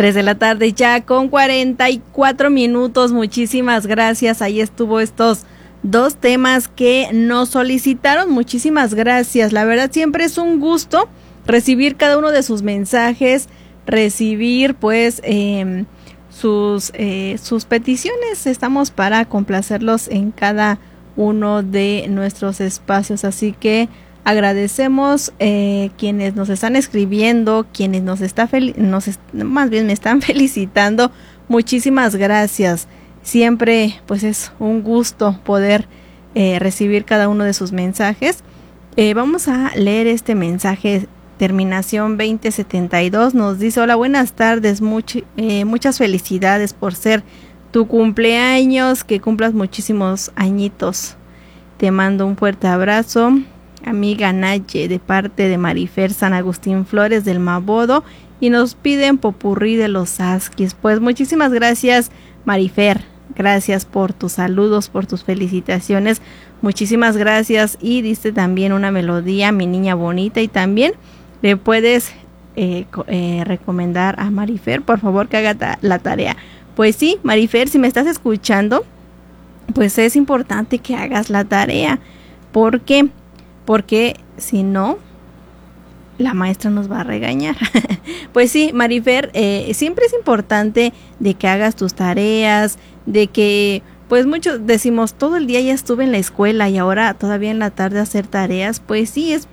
3 de la tarde ya con 44 minutos. Muchísimas gracias. Ahí estuvo estos dos temas que nos solicitaron. Muchísimas gracias. La verdad siempre es un gusto recibir cada uno de sus mensajes, recibir pues sus peticiones. Estamos para complacerlos en cada uno de nuestros espacios. Así que agradecemos quienes nos están escribiendo, quienes más bien me están felicitando. Muchísimas gracias. Siempre pues es un gusto poder recibir cada uno de sus mensajes. Vamos a leer este mensaje. Terminación 2072 nos dice: hola, buenas tardes, muchas felicidades por ser tu cumpleaños, que cumplas muchísimos añitos. Te mando un fuerte abrazo, amiga Naye, de parte de Marifer San Agustín Flores del Mabodo, y nos piden popurrí de los Asquis. Pues muchísimas gracias, Marifer, gracias por tus saludos, por tus felicitaciones, muchísimas gracias. Y diste también una melodía, Mi Niña Bonita, y también le puedes recomendar a Marifer, por favor, que haga la tarea. Pues sí, Marifer, si me estás escuchando, pues es importante que hagas la tarea. ¿Por qué? Porque si no, la maestra nos va a regañar. Pues sí, Marifer, siempre es importante de que hagas tus tareas, de que, pues muchos decimos, todo el día ya estuve en la escuela y ahora todavía en la tarde hacer tareas. Pues sí, es